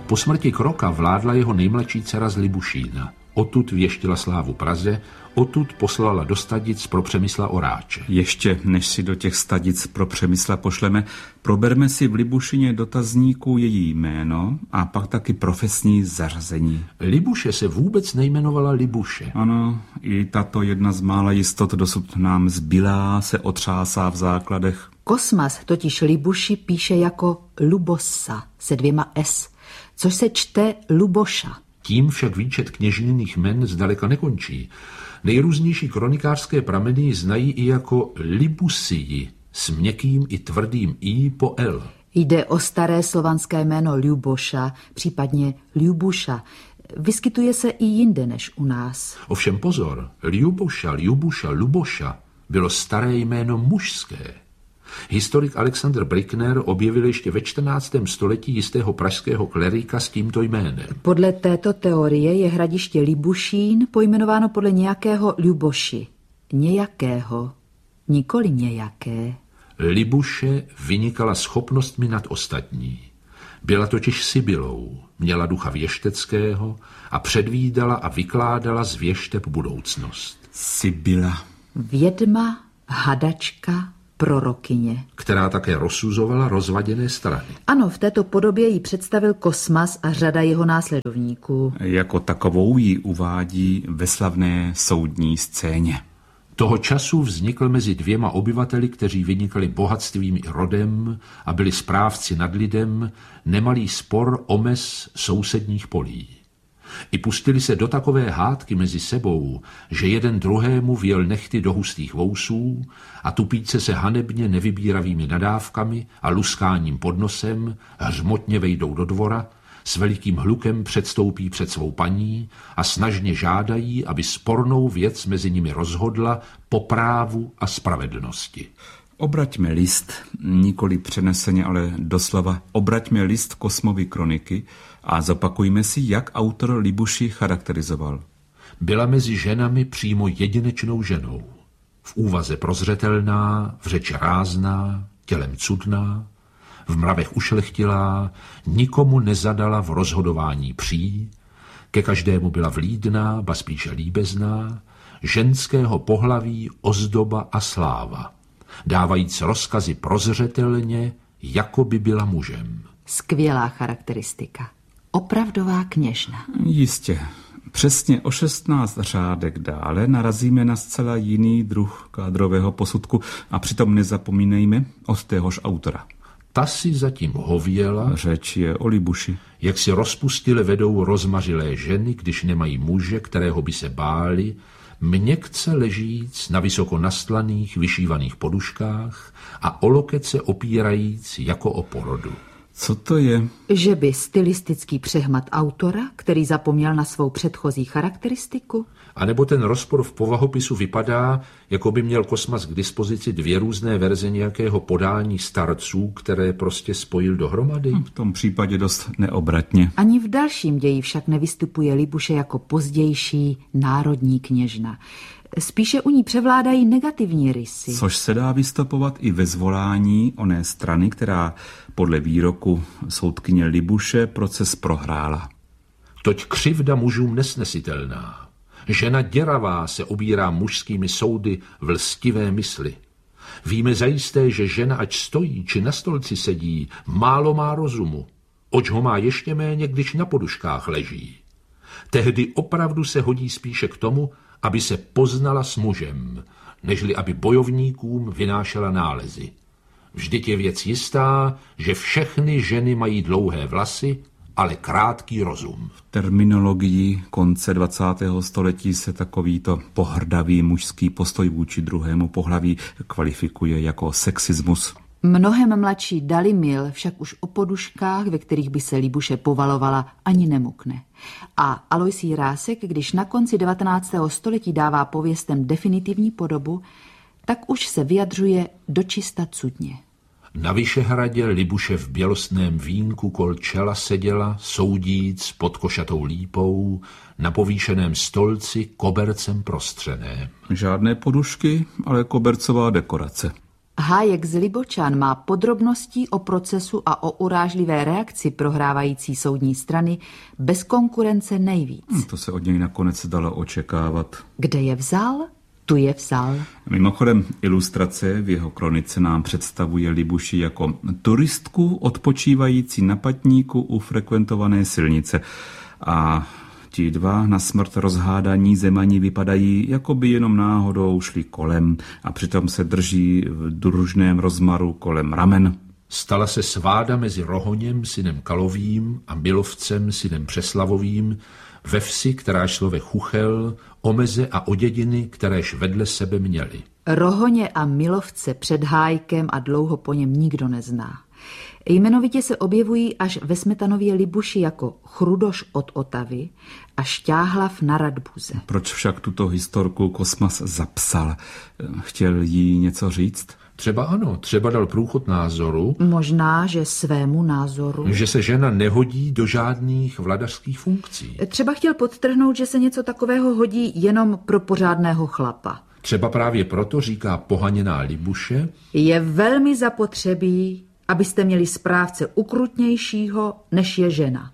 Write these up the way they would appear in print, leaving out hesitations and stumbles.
Po smrti Kroka vládla jeho nejmladší dcera z Libušína. Odtud věštila slávu Praze, odtud poslala do Stadic pro Přemysla Oráče. Ještě než si do těch Stadic pro Přemysla pošleme, proberme si v Libušině dotazníku její jméno a pak taky profesní zařazení. Libuše se vůbec nejmenovala Libuše. Ano, i tato jedna z mála jistot dosud nám zbylá se otřásá v základech. Kosmas totiž Libuši píše jako Lubosa se 2 S, což se čte Luboša. Tím však výčet kněžněných jmen zdaleka nekončí. Nejrůznější kronikářské prameny ji znají i jako Libusii, s měkkým i tvrdým I po L. Jde o staré slovanské jméno Ljuboša, případně Ljubuša. Vyskytuje se i jinde než u nás. Ovšem pozor, Ljuboša, Ljubuša, Luboša bylo staré jméno mužské. Historik Alexander Brickner objevil ještě ve 14. století jistého pražského klerika s tímto jménem. Podle této teorie je hradiště Libušín pojmenováno podle nějakého Ljuboši. Nějakého, nikoli nějaké. Libuše vynikala schopnostmi nad ostatní. Byla totiž Sibylou, měla ducha věšteckého a předvídala a vykládala z věšteb budoucnost. Sibyla. Vědma, hadačka, prorokyně. Která také rozsuzovala rozvaděné strany. Ano, v této podobě ji představil Kosmas a řada jeho následovníků. Jako takovou ji uvádí ve slavné soudní scéně. Toho času vznikl mezi 2 obyvateli, kteří vynikali bohatstvím i rodem a byli správci nad lidem, nemalý spor o mez sousedních polí. I pustili se do takové hádky mezi sebou, že jeden druhému vjel nehty do hustých vousů a tupíce se hanebně nevybíravými nadávkami a luskáním pod nosem hřmotně vejdou do dvora, s velikým hlukem předstoupí před svou paní a snažně žádají, aby spornou věc mezi nimi rozhodla po právu a spravedlnosti. Obraťme list, nikoli přeneseně, ale doslova obraťme list Kosmovy kroniky a zopakujme si, jak autor Libuši charakterizoval. Byla mezi ženami přímo jedinečnou ženou. V úvaze prozřetelná, v řeči rázná, tělem cudná, v mravech ušlechtilá, nikomu nezadala v rozhodování pří, ke každému byla vlídná, ba spíše líbezná, ženského pohlaví ozdoba a sláva, dávajíc rozkazy prozřetelně, jako by byla mužem. Skvělá charakteristika. Opravdová kněžna. Jistě. Přesně o 16 řádek dále narazíme na zcela jiný druh kádrového posudku a přitom nezapomínejme od téhož autora. Ta si zatím hověla. Řeč je o Libuši. Jak si rozpustile vedou rozmařilé ženy, když nemají muže, kterého by se báli, měkce ležíc na vysoko nastlaných, vyšívaných poduškách a o loket se opírajíc jako o porodu. Co to je? Že by stylistický přehmat autora, který zapomněl na svou předchozí charakteristiku? A nebo ten rozpor v povahopisu vypadá, jako by měl Kosmas k dispozici 2 různé verze nějakého podání starců, které prostě spojil dohromady? V tom případě dost neobratně. Ani v dalším ději však nevystupuje Libuše jako pozdější národní kněžna. Spíše u ní převládají negativní rysy. Což se dá vystopovat i ve zvolání oné strany, která podle výroku soudkyně Libuše proces prohrála. Toť křivda mužům nesnesitelná. Žena děravá se obírá mužskými soudy v lstivé mysli. Víme zajisté, že žena, ať stojí či na stolci sedí, málo má rozumu. Oč ho má ještě méně, když na poduškách leží. Tehdy opravdu se hodí spíše k tomu, aby se poznala s mužem, nežli aby bojovníkům vynášela nálezy. Vždyť je věc jistá, že všechny ženy mají dlouhé vlasy, ale krátký rozum. V terminologii konce 20. století se takovýto pohrdavý mužský postoj vůči druhému pohlaví kvalifikuje jako sexismus. Mnohem mladší Dalimil však už o poduškách, ve kterých by se Libuše povalovala, ani nemukne. A Alois Jirásek, když na konci 19. století dává pověstem definitivní podobu, tak už se vyjadřuje dočista cudně. Na Vyšehradě Libuše v bělostném vínku kol čela seděla, soudíc pod košatou lípou, na povýšeném stolci kobercem prostřeném. Žádné podušky, ale kobercová dekorace. Hájek z Libočan má podrobností o procesu a o urážlivé reakci prohrávající soudní strany bez konkurence nejvíc. To se od něj nakonec dalo očekávat. Kde je vzal, tu je vzal. Mimochodem, ilustrace v jeho kronice nám představuje Libuši jako turistku odpočívající na patníku u frekventované silnice. A ti dva na smrt rozhádaní zemani vypadají, jako by jenom náhodou šli kolem a přitom se drží v družném rozmaru kolem ramen. Stala se sváda mezi Rohoněm, synem Kalovým, a Milovcem, synem Přeslavovým, ve vsi, kteráž slove Chuchel, o meze a o dědiny, kteréž vedle sebe měli. Rohoně a Milovce před Hájkem a dlouho po něm nikdo nezná. Jmenovitě se objevují až ve Smetanově Libuši jako Chrudoš od Otavy a Šťáhlav na Radbuze. Proč však tuto historku Kosmas zapsal? Chtěl jí něco říct? Třeba ano, třeba dal průchod názoru. Možná, že svému názoru. Že se žena nehodí do žádných vladařských funkcí. Třeba chtěl podtrhnout, že se něco takového hodí jenom pro pořádného chlapa. Třeba právě proto, říká pohaněná Libuše, je velmi zapotřebí, abyste měli správce ukrutnějšího, než je žena.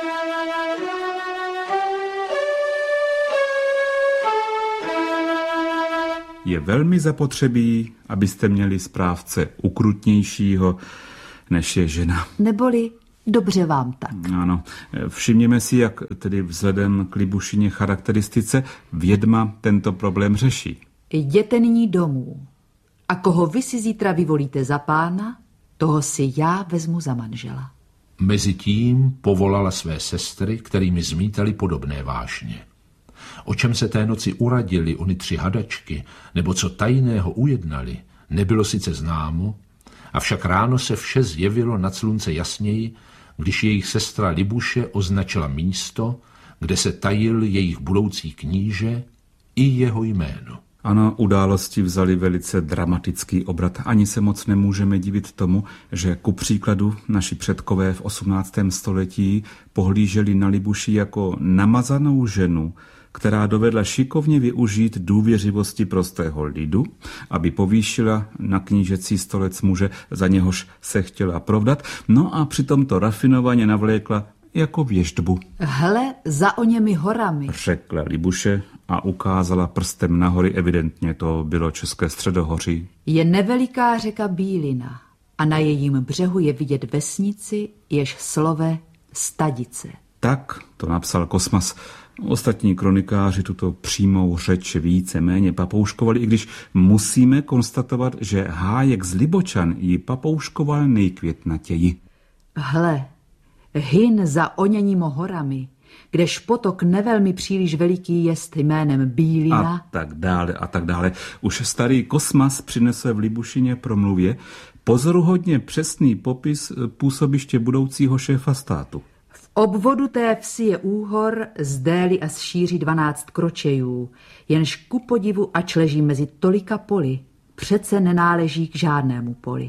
Je velmi zapotřebí, abyste měli správce ukrutnějšího, než je žena. Neboli dobře vám tak. Ano. Všimněme si, jak tedy vzhledem k Libušině charakteristice vědma tento problém řeší. Jděte nyní domů a koho vy si zítra vyvolíte za pána, toho si já vezmu za manžela. Mezitím povolala své sestry, kterými zmítali podobné vášně. O čem se té noci uradili ony 3 hadačky, nebo co tajného ujednali, nebylo sice známo, avšak ráno se vše zjevilo nad slunce jasněji, když jejich sestra Libuše označila místo, kde se tajil jejich budoucí kníže i jeho jméno. Ano, události vzali velice dramatický obrat. Ani se moc nemůžeme divit tomu, že ku příkladu naši předkové v 18. století pohlíželi na Libuši jako namazanou ženu, která dovedla šikovně využít důvěřivosti prostého lidu, aby povýšila na knížecí stolec muže, za něhož se chtěla provdat, no a přitom to rafinovaně navlékla jako věštbu. Hle, za oněmi horami, Řekla Libuše a ukázala prstem na hory, evidentně to bylo České středohoří. je neveliká řeka Bílina a na jejím břehu je vidět vesnici, jež slove Stadice. Tak to napsal Kosmas. Ostatní kronikáři tuto přímou řeč více-méně papouškovali, i když musíme konstatovat, že Hájek z Libočan ji papouškoval nejkvětnatěji. Hle, hyn za oněnímo horami, kdež potok nevelmi příliš veliký jest jménem Bílina. A tak dále, a tak dále. Už starý Kosmas přinesl v Libušině promluvě pozoruhodně přesný popis působiště budoucího šéfa státu. V obvodu té vsi je úhor z dély a z šíři 12 kročejů, jenž ku podivu, ač leží mezi tolika poli, přece nenáleží k žádnému poli.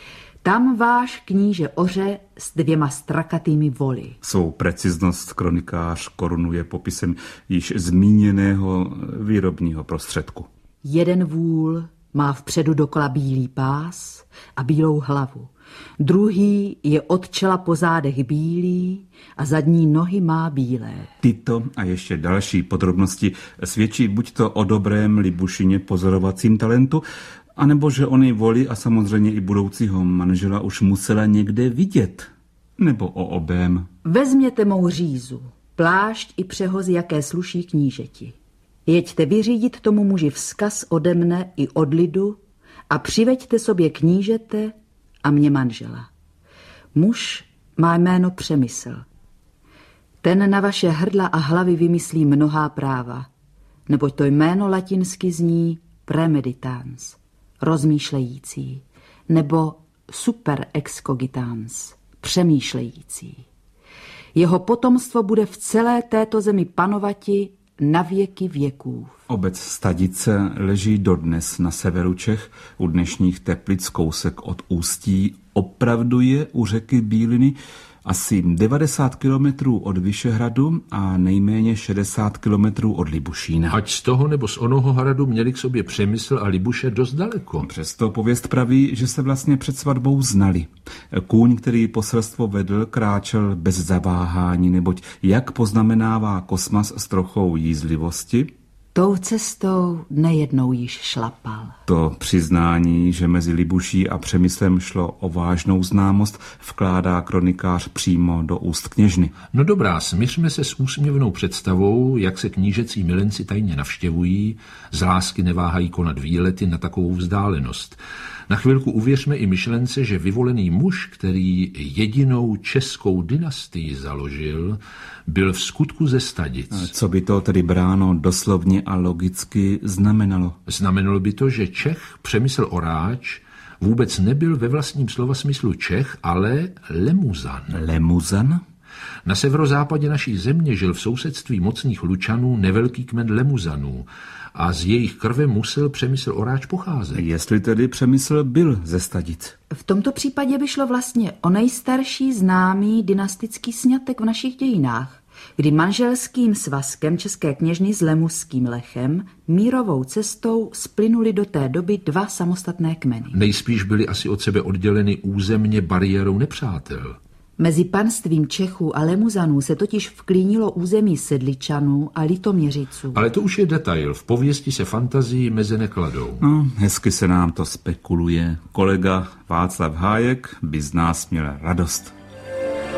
Tam váš kníže oře s 2 strakatými voly. Svou preciznost kronikář korunuje popisem již zmíněného výrobního prostředku. Jeden vůl má vpředu dokola bílý pás a bílou hlavu. Druhý je od čela po zádech bílý a zadní nohy má bílé. Tyto a ještě další podrobnosti svědčí buď to o dobrém Libušině pozorovacím talentu, anebo že ony voli a samozřejmě i budoucího manžela už musela někde vidět. Nebo o obém. Vezměte mou řízu, plášť i přehozy, jaké sluší knížeti. Jeďte vyřídit tomu muži vzkaz ode mne i od lidu a přiveďte sobě knížete a mě manžela. Muž má jméno Přemysl. Ten na vaše hrdla a hlavy vymyslí mnohá práva, neboť to jméno latinsky zní premeditans, rozmýšlející, nebo super excogitans, přemýšlející. Jeho potomstvo bude v celé této zemi panovati na věky věkův. Obec Stadice leží dodnes na severu Čech, u dnešních Teplic, kousek od Ústí. Opravdu je u řeky Bíliny asi 90 kilometrů od Vyšehradu a nejméně 60 kilometrů od Libušína. Ať z toho nebo z onoho hradu měli k sobě Přemysl a Libuše dost daleko. Přesto pověst praví, že se vlastně před svatbou znali. Kůň, který poselstvo vedl, kráčel bez zaváhání, neboť jak poznamenává Kosmas s trochou jízlivosti, tou cestou nejednou již šlapal. To přiznání, že mezi Libuší a Přemyslem šlo o vážnou známost, vkládá kronikář přímo do úst kněžny. No dobrá, smiřme se s úsměvnou představou, jak se knížecí milenci tajně navštěvují, z lásky neváhají konat výlety na takovou vzdálenost. Na chvilku uvěřme i myšlence, že vyvolený muž, který jedinou českou dynastii založil, byl v skutku ze Stadic. Co by to tedy bráno doslovně a logicky znamenalo? Znamenalo by to, že Čech Přemysl Oráč vůbec nebyl ve vlastním slova smyslu Čech, ale Lemuzan. Lemuzan? Na severozápadě naší země žil v sousedství mocných Lučanů nevelký kmen Lemuzanů a z jejich krve musel Přemysl Oráč pocházet. Jestli tedy Přemysl byl ze Stadic. V tomto případě by šlo vlastně o nejstarší známý dynastický sňatek v našich dějinách, kdy manželským svazkem české kněžny s lemuským Lechem mírovou cestou splynuli do té doby dva samostatné kmeny. Nejspíš byly asi od sebe odděleny územně bariérou nepřátel. Mezi panstvím Čechů a Lemuzanů se totiž vklínilo území Sedličanů a Litoměřiců. Ale to už je detail, v pověsti se fantazii meze nekladou. No, hezky se nám to spekuluje. Kolega Václav Hájek by z nás měl radost.